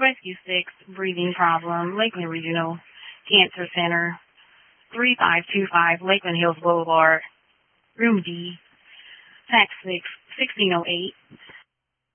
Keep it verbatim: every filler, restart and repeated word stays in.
Rescue six, breathing problem, Lakeland Regional Cancer Center, three five two five Lakeland Hills Boulevard, Room D, Fax six, sixteen oh eight,